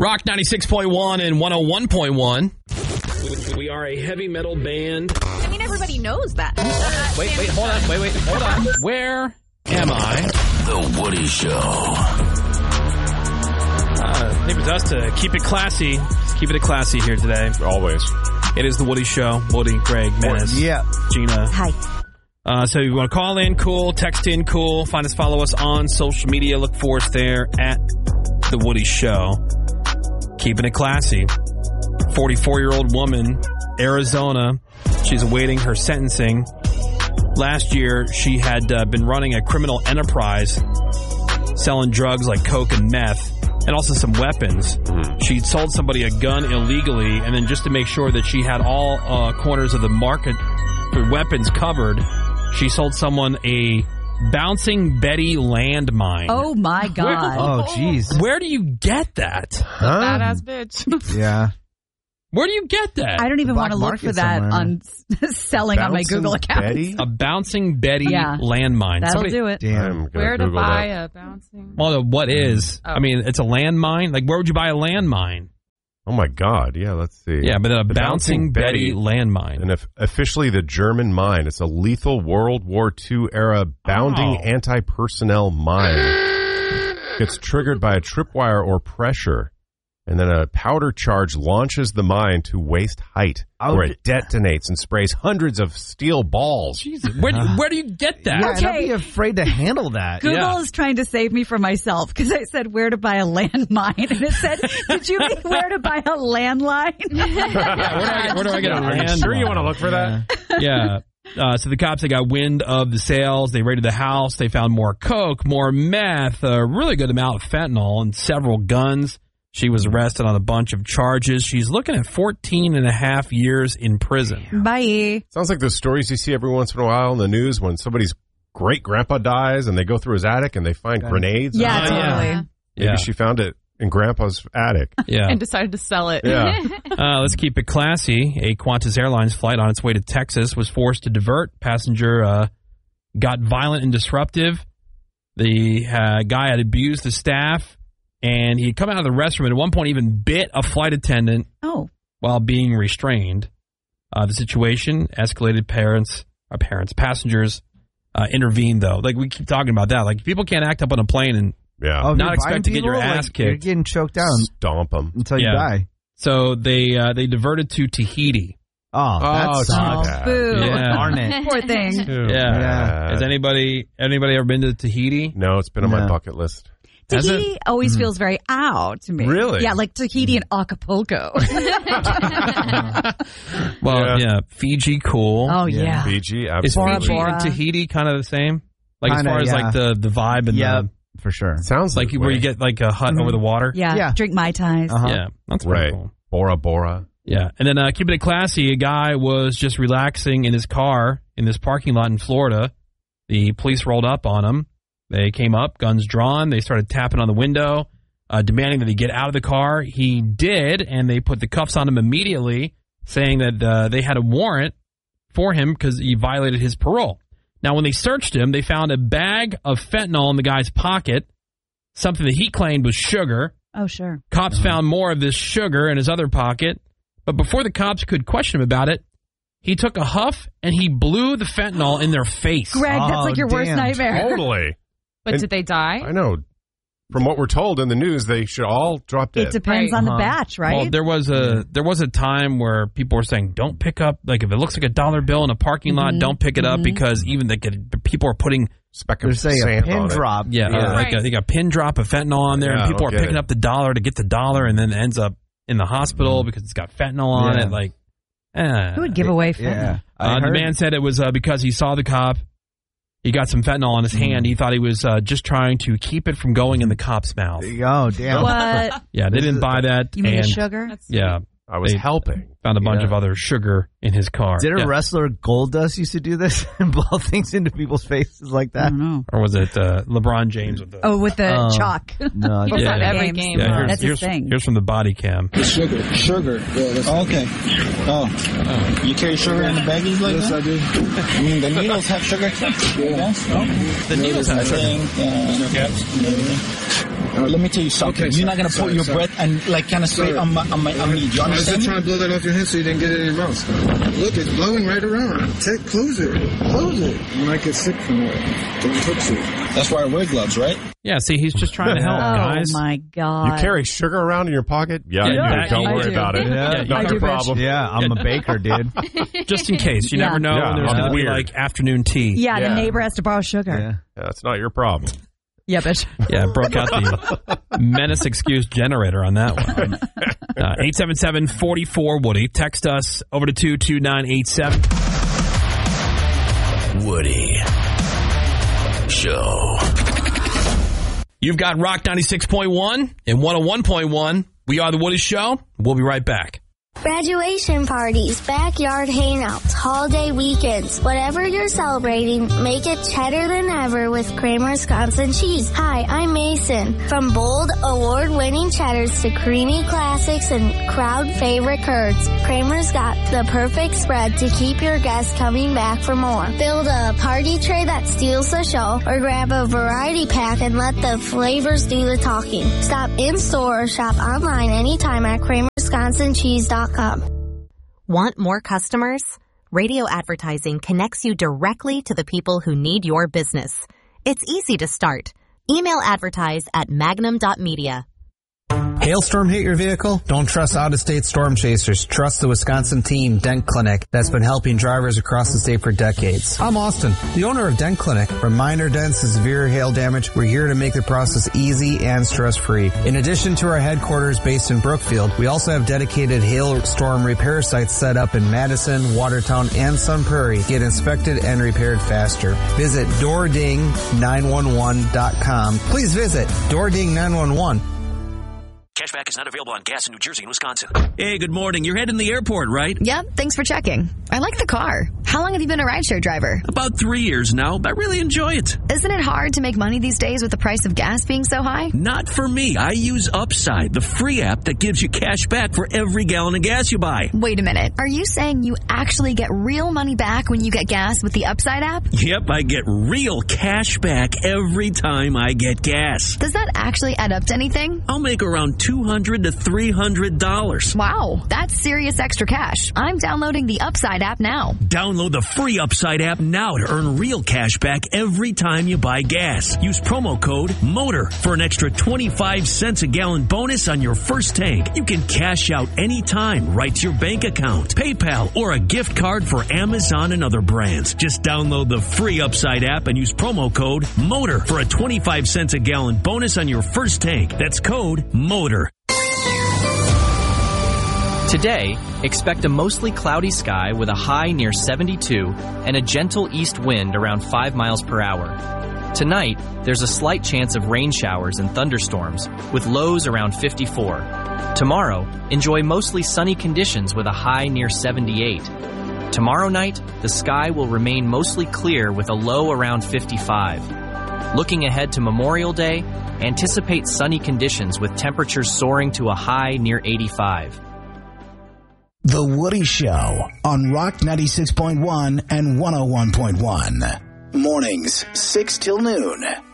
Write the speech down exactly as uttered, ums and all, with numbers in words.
Rock ninety-six point one and one oh one point one. We are a heavy metal band. I mean, everybody knows that. Uh, wait, wait, hold on. Wait, wait, hold on. Where am I? The Woody Show. Uh, neighbors us to keep it classy. Keep it classy here today. Always. It is the Woody Show. Woody, Greg, Menace, yeah. Gina. Hi. Uh, so if you want to call in, cool. Text in, cool. Find us, follow us on social media. Look for us there at the Woody Show. Keeping it classy. forty-four-year-old woman, Arizona. She's awaiting her sentencing. Last year, she had uh, been running a criminal enterprise selling drugs like coke and meth and also some weapons. Mm-hmm. She'd sold somebody a gun illegally, and then just to make sure that she had all uh, corners of the market for weapons covered, she sold someone a Bouncing Betty landmine. Oh, my God. Oh, jeez. Where do you get that? Huh? Badass bitch. Yeah. Where do you get that? I don't even Black want to look market for that somewhere. on selling on my Bouncing Google account. Betty? A Bouncing Betty Yeah. landmine. That'll Somebody, do it. Damn. I'm gonna Where to Google buy that. a bouncing? Well, the what is? Oh. I mean, it's a landmine. Like, where would you buy a landmine? Oh, my God. Yeah, let's see. Yeah, but then a The Bouncing, Betty, landmine. And if officially the German mine. It's a lethal World War Two era bounding Oh. anti-personnel mine. Gets triggered by a tripwire or pressure. And then a powder charge launches the mine to waist height, Oh, where it detonates and sprays hundreds of steel balls. Jesus, where, do you- where do you get that? Yeah, and I'd Okay. be afraid to handle that. Google Yeah. is trying to save me from myself because I said where to buy a landmine. And it said, did you mean where to buy a landline? Yeah, where do I get, where do I get a Are you landmine? sure you want to look for that? Yeah. Uh, so the cops, they got wind of the sales. They raided the house. They found more coke, more meth, a really good amount of fentanyl, and several guns. She was arrested on a bunch of charges. She's looking at fourteen and a half years in prison. Bye. Sounds like those stories you see every once in a while in the news when somebody's great grandpa dies and they go through his attic and they find grenades. Yeah, Oh, totally. yeah. Maybe Yeah. she found it in grandpa's attic. Yeah. And decided to sell it. Yeah. Uh, let's keep it classy. A Qantas Airlines flight on its way to Texas was forced to divert. Passenger uh, got violent and disruptive. The uh, guy had abused the staff, and he had come out of the restroom and at one point even bit a flight attendant Oh. while being restrained. Uh, the situation escalated. Parents, uh, parents, passengers uh, intervened, though. Like, we keep talking about that. Like, people can't act up on a plane and Yeah. Oh, not you're expect to buying get your people, ass like, You're kicked. getting choked down Stomp them. until you Yeah. die. So they uh, they diverted to Tahiti. Oh, that Oh, sucks. bad. Boo. Yeah. Darn it. Poor thing. Yeah. Yeah. Has anybody anybody ever been to Tahiti? No, it's been on my No. bucket list. Has Tahiti always feels very out to me. Really? Yeah, like Tahiti and Acapulco. Well, Yeah. yeah, Fiji, cool. Oh, yeah. Fiji, Is absolutely. Fiji Bora. and Tahiti kind of the same? Like Kinda, as far as yeah. like the, the vibe and Yeah, the for sure. Sounds like that where way. you get like a hut over the water. Yeah. Yeah. Drink Mai Tais. Uh-huh. Yeah, that's pretty Right. cool. Bora Bora. Yeah, and then uh, keeping it classy, a guy was just relaxing in his car in this parking lot in Florida. The police rolled up on him. They came up, guns drawn. They started tapping on the window, uh, demanding that he get out of the car. He did, and they put the cuffs on him immediately, saying that uh, they had a warrant for him because he violated his parole. Now, when they searched him, they found a bag of fentanyl in the guy's pocket, something that he claimed was sugar. Oh, sure. Cops found more of this sugar in his other pocket, but before the cops could question him about it, he took a huff and he blew the fentanyl in their face. Greg, that's Oh, like your worst damn. nightmare. Totally. But And- did they die? I know. From what we're told in the news, they should all drop dead. It depends Right. on the Uh-huh. batch, right? Well, there was a there was a time where people were saying, "Don't pick up like if it looks like a dollar bill in a parking lot, Mhm. don't pick it up Mhm. because even the people are putting Speck of There's say a sand pin on it. drop. yeah, Yeah. uh, like a, they got a pin drop of fentanyl on there, Yeah, and people I are don't get picking it. up the dollar to get the dollar, and then it ends up in the hospital because it's got fentanyl on Yeah. it. Like, eh. Who would give away fentanyl? Yeah. I Uh, the heard- man said it was uh, because he saw the cop. He got some fentanyl on his hand. He thought he was uh, just trying to keep it from going in the cop's mouth. Oh, damn. What? Yeah, they didn't buy that. You mean and, the sugar? That's Yeah, I was They- helping. found a bunch Yeah. of other sugar in his car. Did a Yeah. wrestler Goldust used to do this and blow things into people's faces like I that? don't know. Or was it uh, LeBron James with the... Oh, with the Oh. chalk. No, He does Yeah. that every Games. game. yeah, huh? here's, That's his here's, thing. here's from the body cam. Sugar, sugar. Yeah, that's okay. Oh. you carry sugar in the baggies like yes, that? Yes, I do. I mean, the needles have sugar. Yeah. The needles have sugar. Thing, uh, Let me tell you something. Okay, You're sir. not gonna put Sorry, your sorry. breath and like kind of spray on my on my on me. Do you I was understand? just trying to blow that off your hand so you didn't get it in your mouth. Look, it's blowing right around. Take, close it. Close it. You might get sick from that. Don't touch it. That's why I wear gloves, right? Yeah, see, he's just trying to help, Oh guys. my God. You carry sugar around in your pocket? Yeah, Yeah, you do. that- Don't I worry do. about it. Yeah, Not I a do, problem. Yeah, I'm a baker, dude. Just in case. You Yeah. never know Yeah, when there's I'm going to be weird. like afternoon tea. Yeah, Yeah. the neighbor has to borrow sugar. Yeah. Yeah, that's not your problem. Yeah, bitch. Yeah, broke out the menace excuse generator on that one. Uh, eight seven seven, four four, Woody. Text us over to two two nine eight seven. Woody Show. You've got Rock ninety-six point one and one oh one point one. We are The Woody Show. We'll be right back. Graduation parties, backyard hangouts, holiday weekends, whatever you're celebrating, make it cheddar than ever with Kramer Wisconsin cheese. Hi, I'm Mason. From bold, award-winning cheddars to creamy classics and crowd favorite curds, Kramer's got the perfect spread to keep your guests coming back for more. Build a party tray that steals the show, or grab a variety pack and let the flavors do the talking. Stop in-store or shop online anytime at Kramer Wisconsin Cheese dot com. Want more customers? Radio advertising connects you directly to the people who need your business. It's easy to start. Email advertise at magnum dot media. Hailstorm hit your vehicle? Don't trust out-of-state storm chasers. Trust the Wisconsin team, Dent Clinic, that's been helping drivers across the state for decades. I'm Austin, the owner of Dent Clinic. From minor dents to severe hail damage, we're here to make the process easy and stress-free. In addition to our headquarters based in Brookfield, we also have dedicated hailstorm repair sites set up in Madison, Watertown, and Sun Prairie. Get inspected and repaired faster. Visit door ding nine one one dot com. Please visit door ding nine one one. Cashback is not available on gas in New Jersey and Wisconsin. Hey, good morning. You're heading to the airport, right? Yep, thanks for checking. I like the car. How long have you been a rideshare driver? About three years now, but I really enjoy it. Isn't it hard to make money these days with the price of gas being so high? Not for me. I use Upside, the free app that gives you cash back for every gallon of gas you buy. Wait a minute. Are you saying you actually get real money back when you get gas with the Upside app? Yep, I get real cash back every time I get gas. Does that actually add up to anything? I'll make around two hundred to three hundred dollars. Wow, that's serious extra cash. I'm downloading the Upside app now. Download the free Upside app now to earn real cash back every time you buy gas. Use promo code MOTOR for an extra twenty-five cents a gallon bonus on your first tank. You can cash out anytime right to your bank account, PayPal, or a gift card for Amazon and other brands. Just download the free Upside app and use promo code MOTOR for a twenty-five cents a gallon bonus on your first tank. That's code MOTOR. Today, expect a mostly cloudy sky with a high near seventy-two and a gentle east wind around five miles per hour. Tonight, there's a slight chance of rain showers and thunderstorms with lows around fifty-four. Tomorrow, enjoy mostly sunny conditions with a high near seventy-eight. Tomorrow night, the sky will remain mostly clear with a low around fifty-five. Looking ahead to Memorial Day, anticipate sunny conditions with temperatures soaring to a high near eighty-five. The Woody Show on Rock ninety-six point one and one oh one point one. Mornings, six till noon.